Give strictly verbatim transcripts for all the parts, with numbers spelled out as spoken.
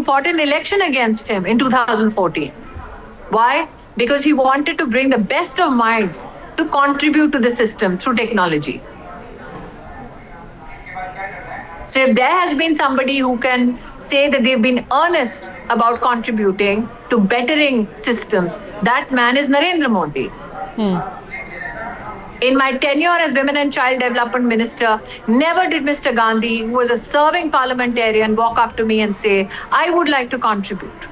who fought an election against him in two thousand fourteen. Why? Because he wanted to bring the best of minds to contribute to the system through technology. So if there has been somebody who can say that they've been earnest about contributing to bettering systems, that man is Narendra Modi. Hmm. In my tenure as Women and Child Development Minister, never did Mister Gandhi, who was a serving parliamentarian, walk up to me and say, I would like to contribute.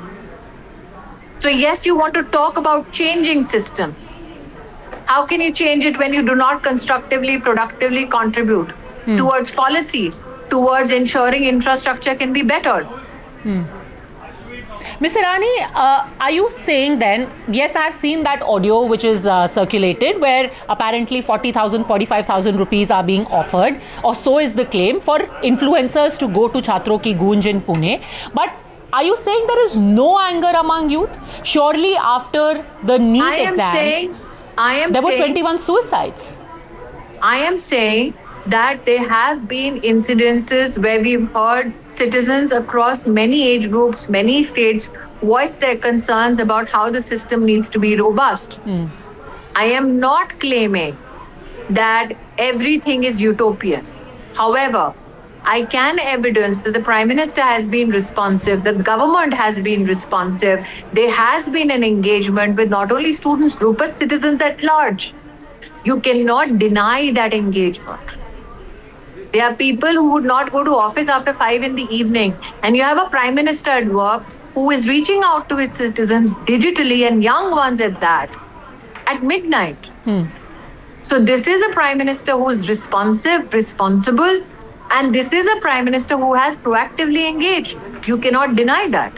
So yes, you want to talk about changing systems. How can you change it when you do not constructively, productively contribute hmm. towards policy, towards ensuring infrastructure can be bettered? Hmm. Miz Irani, uh, are you saying then, yes, I've seen that audio which is uh, circulated where apparently forty thousand, forty-five thousand rupees are being offered, or so is the claim, for influencers to go to Chhatron Ki Goonj in Pune. But are you saying there is no anger among youth? Surely after the NEET I am exams, saying, I am there saying, were twenty-one suicides. I am saying that there have been incidences where we've heard citizens across many age groups, many states, voice their concerns about how the system needs to be robust. Mm. I am not claiming that everything is utopian. However, I can evidence that the Prime Minister has been responsive, the government has been responsive, there has been an engagement with not only students group but citizens at large. You cannot deny that engagement. There are people who would not go to office after five in the evening, and you have a Prime Minister at work who is reaching out to his citizens digitally, and young ones at that, at midnight. Hmm. So this is a Prime Minister who is responsive, responsible, and this is a Prime Minister who has proactively engaged. You cannot deny that.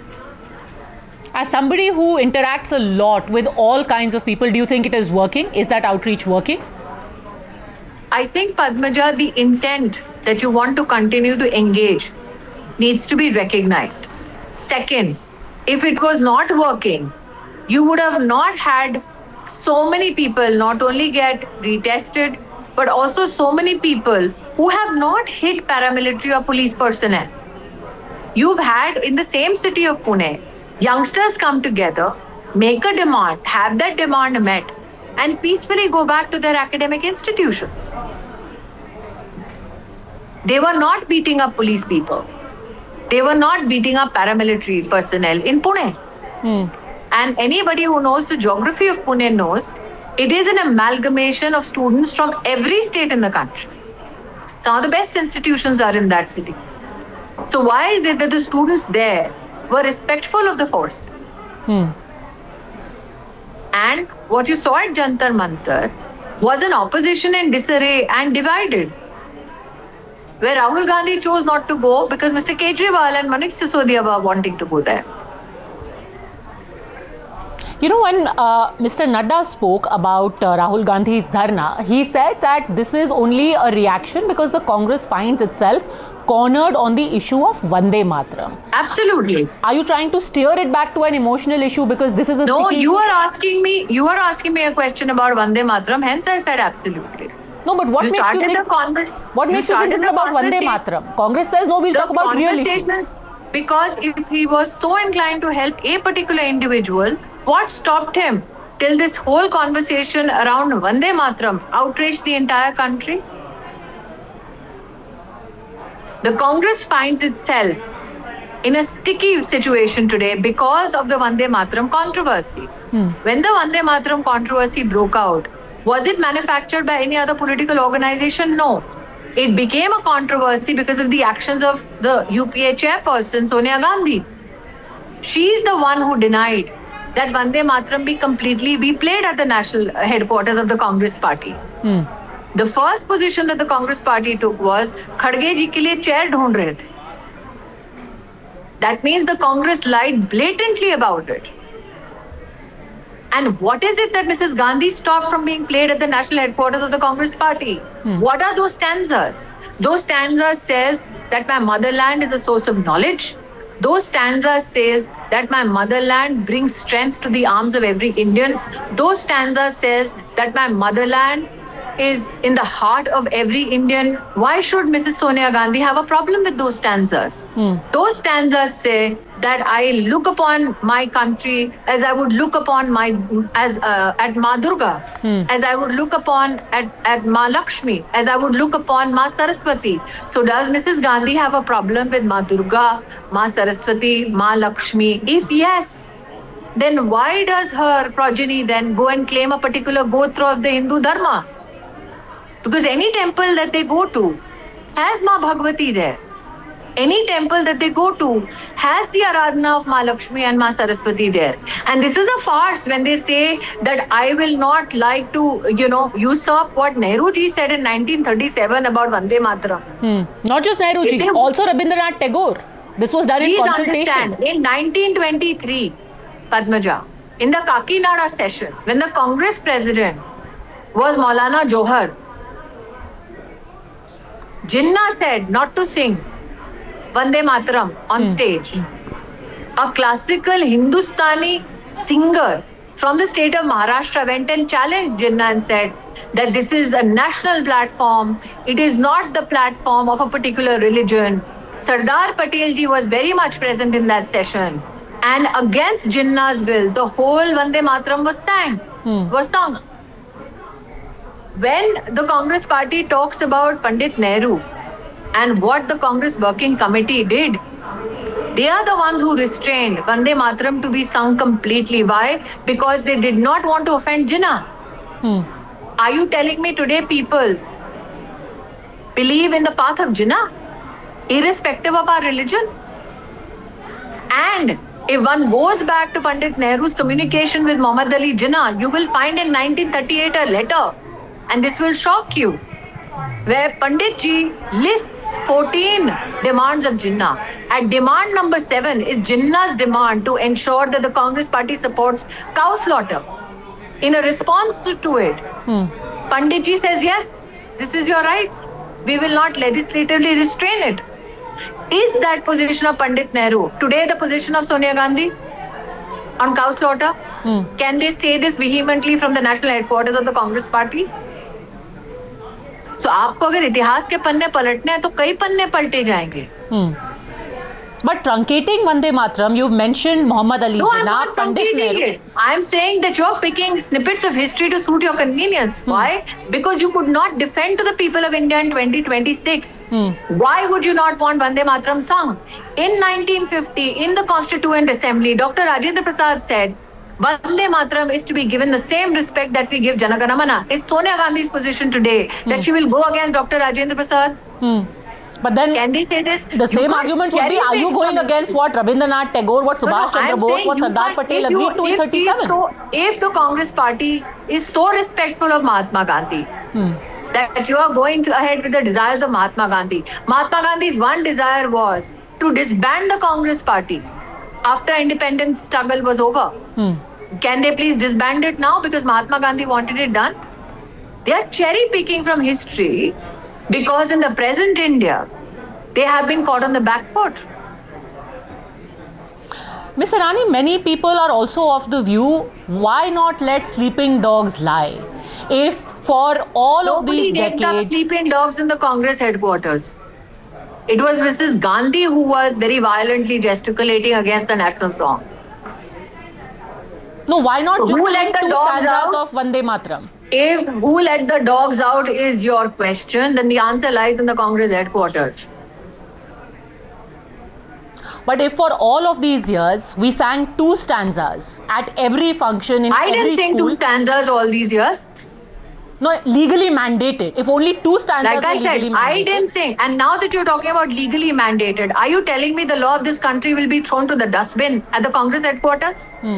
As somebody who interacts a lot with all kinds of people, do you think it is working? Is that outreach working? I think, Padmaja, the intent that you want to continue to engage needs to be recognized. Second, if it was not working, you would have not had so many people not only get retested, but also so many people who have not hit paramilitary or police personnel. You've had, in the same city of Pune, youngsters come together, make a demand, have that demand met, and peacefully go back to their academic institutions. They were not beating up police people. They were not beating up paramilitary personnel in Pune. Hmm. And anybody who knows the geography of Pune knows it is an amalgamation of students from every state in the country. Some of the best institutions are in that city. So why is it that the students there were respectful of the force? Hmm. And what you saw at Jantar Mantar was an opposition in disarray and divided, where Rahul Gandhi chose not to go because Mister Kejriwal and Manish Sisodia were wanting to go there. You know, when uh, Mister Nadda spoke about uh, Rahul Gandhi's dharna, he said that this is only a reaction because the Congress finds itself cornered on the issue of Vande Mataram. Absolutely. Are you trying to steer it back to an emotional issue because this is a no? sticky You issue? are asking me. You are asking me a question about Vande Mataram. Hence, I said absolutely. No, but what you makes you think? What makes you think this is about Vande Mataram? Congress says no. We'll talk about real issues. Because if he was so inclined to help a particular individual, what stopped him till this whole conversation around Vande Mataram outraged the entire country? The Congress finds itself in a sticky situation today because of the Vande Mataram controversy. Hmm. When the Vande Mataram controversy broke out, was it manufactured by any other political organization? No. It became a controversy because of the actions of the U P A chairperson, Sonia Gandhi. She is the one who denied that Vande Mataram be completely be played at the national headquarters of the Congress party. Hmm. The first position that the Congress party took was Khadge ji ke liye chair dhoond rahe the. That means the Congress lied blatantly about it. And what is it that Missus Gandhi stopped from being played at the national headquarters of the Congress party? Hmm. What are those stanzas? Those stanzas says that my motherland is a source of knowledge. Those stanzas says that my motherland brings strength to the arms of every Indian. Those stanzas says that my motherland is in the heart of every Indian, why should Missus Sonia Gandhi have a problem with those stanzas? Hmm. Those stanzas say that I look upon my country as I would look upon my, as uh, at Ma Durga, hmm. as I would look upon at, at Ma Lakshmi, as I would look upon Ma Saraswati. So does Missus Gandhi have a problem with Ma Durga, Ma Saraswati, Ma Lakshmi? If yes, then why does her progeny then go and claim a particular gotra of the Hindu Dharma? Because any temple that they go to has Ma Bhagavati there. Any temple that they go to has the Aradhana of Ma Lakshmi and Ma Saraswati there. And this is a farce when they say that I will not like to, you know, usurp what Nehru ji said in nineteen thirty-seven about Vande Mataram. Hmm. Not just Nehru ji, also Rabindranath Tagore. This was done in consultation. Please understand, in nineteen twenty-three, Padmaja, in the Kakinada session, when the Congress president was Maulana Johar, Jinnah said not to sing Vande Mataram on hmm. stage. A classical Hindustani singer from the state of Maharashtra went and challenged Jinnah and said that this is a national platform. It is not the platform of a particular religion. Sardar Patel ji was very much present in that session. And against Jinnah's will, the whole Vande Mataram was sang, hmm. was sung. When the Congress party talks about Pandit Nehru and what the Congress Working Committee did, they are the ones who restrained Vande Mataram to be sung completely. Why? Because they did not want to offend Jinnah. Hmm. Are you telling me today people believe in the path of Jinnah, irrespective of our religion? And if one goes back to Pandit Nehru's communication with Muhammad Ali Jinnah, you will find in nineteen thirty-eight a letter, and this will shock you, where Pandit ji lists fourteen demands of Jinnah. At demand number seven is Jinnah's demand to ensure that the Congress party supports cow slaughter. In a response to it, hmm. Pandit ji says, yes, this is your right. We will not legislatively restrain it. Is that position of Pandit Nehru today the position of Sonia Gandhi on cow slaughter? Hmm. Can they say this vehemently from the national headquarters of the Congress party? So, आपको अगर इतिहास के पन्ने पलटने हैं तो कई पन्ने पलटे जाएंगे. Hmm. But truncating Vande Mataram, you've mentioned Muhammad Ali no, Jinnah, Pandit Nehru. It. I'm saying that you're picking snippets of history to suit your convenience. Hmm. Why? Because you could not defend to the people of India in twenty twenty-six. Hmm. Why would you not want Vande Mataram sung? In nineteen fifty, in the Constituent Assembly, Doctor Rajendra Prasad said, Vande Mataram is to be given the same respect that we give Jana Gana Mana. Is Sonia Gandhi's position today hmm. that she will go against Doctor Rajendra Prasad? Hmm. But then, can they say this? The same argument would be, are you going against what Rabindranath Tagore, what Subhash no, no, Chandra Bose, what Sardar Patel agreed to in thirty-seven? So, if the Congress party is so respectful of Mahatma Gandhi, hmm. that you are going to ahead with the desires of Mahatma Gandhi. Mahatma Gandhi's one desire was to disband the Congress party after independence struggle was over. Hmm. Can they please disband it now because Mahatma Gandhi wanted it done? They are cherry picking from history because in the present India, they have been caught on the back foot. Miz Irani, many people are also of the view, why not let sleeping dogs lie? If for all Nobody of these decades... Nobody named up sleeping dogs in the Congress headquarters. It was Missus Gandhi who was very violently gesticulating against the national song. No, why not so just who let the two dogs stanzas out? of Vande Mataram? If who let the dogs out is your question, then the answer lies in the Congress headquarters. But if for all of these years, we sang two stanzas at every function in I every didn't sing school, two stanzas all these years. No, legally mandated. If only two stanzas like I said, mandated. I didn't sing. And now that you're talking about legally mandated, are you telling me the law of this country will be thrown to the dustbin at the Congress headquarters? Hmm.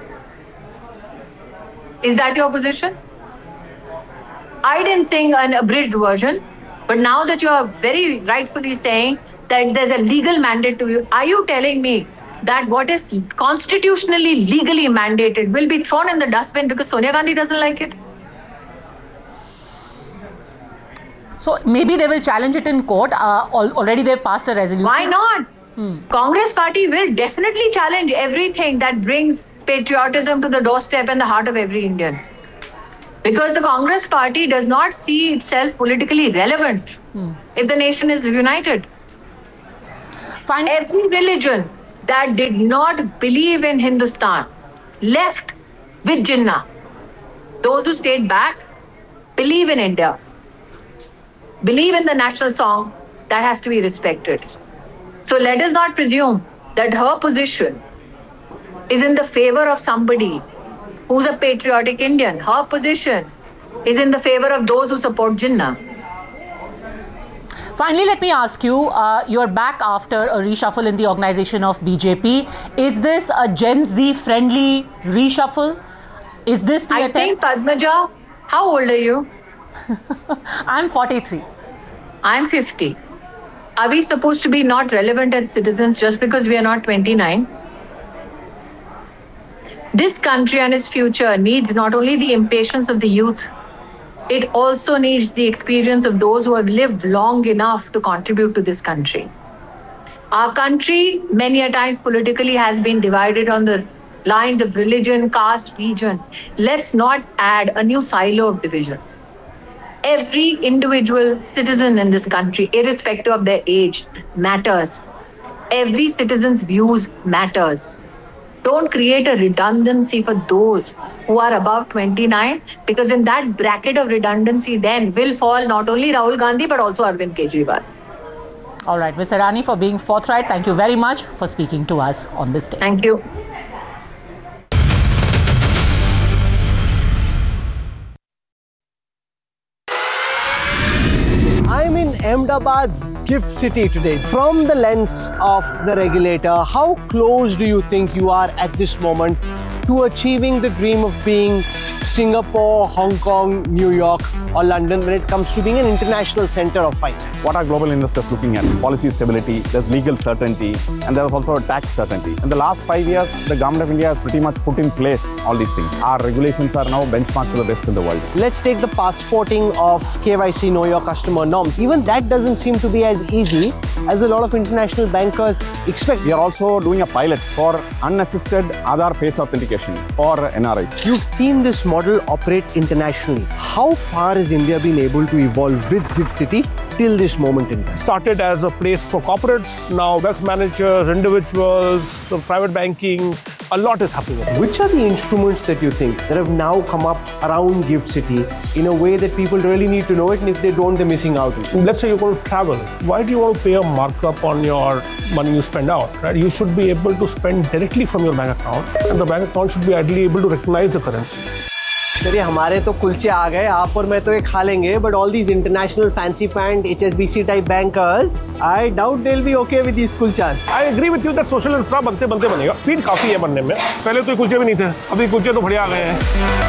Is that your position? I didn't sing an abridged version, but now that you are very rightfully saying that there's a legal mandate to you, are you telling me that what is constitutionally legally mandated will be thrown in the dustbin because Sonia Gandhi doesn't like it? So maybe they will challenge it in court. Uh, already they've passed a resolution. Why not? Hmm. Congress party will definitely challenge everything that brings patriotism to the doorstep and the heart of every Indian. Because the Congress party does not see itself politically relevant hmm. if the nation is united. Fine. Every religion that did not believe in Hindustan left with Jinnah. Those who stayed back believe in India, believe in the national song, that has to be respected. So let us not presume that her position is in the favor of somebody who's a patriotic Indian. Her position is in the favor of those who support Jinnah. Finally, let me ask you, uh, you're back after a reshuffle in the organization of B J P. Is this a Gen Z-friendly reshuffle? Is this the I attempt? think, Padmaja, how old are you? I'm forty-three. I'm fifty. Are we supposed to be not relevant as citizens just because we are not twenty-nine? This country and its future needs not only the impatience of the youth, it also needs the experience of those who have lived long enough to contribute to this country. Our country, many a times politically, has been divided on the lines of religion, caste, region. Let's not add a new silo of division. Every individual citizen in this country, irrespective of their age, matters. Every citizen's views matters. Don't create a redundancy for those who are above twenty-nine, because in that bracket of redundancy then will fall not only Rahul Gandhi but also Arvind Kejriwal. All right, Miz Irani, for being forthright, thank you very much for speaking to us on this day. Thank you. I'm in Ahmedabad's Gift City today. From the lens of the regulator, how close do you think you are at this moment to achieving the dream of being Singapore, Hong Kong, New York or London when it comes to being an international center of finance? What are global investors looking at? Policy stability, there's legal certainty, and there's also a tax certainty. In the last five years, the government of India has pretty much put in place all these things. Our regulations are now benchmarked to the best in the world. Let's take the passporting of K Y C, know your customer norms. Even that doesn't seem to be as easy as a lot of international bankers expect. We are also doing a pilot for unassisted Aadhaar face authentication for N R Is. You've seen this model operate internationally. How far has India been able to evolve with Gift City till this moment in time? Started as a place for corporates, now wealth managers, individuals, private banking, a lot is happening. Which are the instruments that you think that have now come up around Gift City in a way that people really need to know it, and if they don't, they're missing out? Let's say you're going to travel. Why do you want to pay a markup on your money you spend out? Right? You should be able to spend directly from your bank account, and the bank account should be ideally able to recognize the currency. चलिए हमारे तो कुलचे आ गए, आप और मैं तो ये खा लेंगे, but all these international fancy pant H S B C type bankers, I doubt they'll be okay with these kulchas. I agree with you that social infra बनते बनते बनेगा. Speed काफी है बनने में. पहले तो ये कुलचे भी नहीं थे, अभी कुलचे तो बढ़िया आ गए हैं.